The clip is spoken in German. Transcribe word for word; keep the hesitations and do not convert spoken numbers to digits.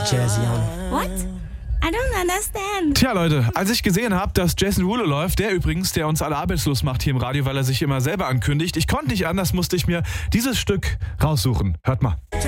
jazzy on it. What? I don't understand. Tja, Leute, als ich gesehen habe, dass Jason Derulo läuft, der übrigens, der uns alle arbeitslos macht hier im Radio, weil er sich immer selber ankündigt, ich konnte nicht anders, musste ich mir dieses Stück raussuchen. Hört mal.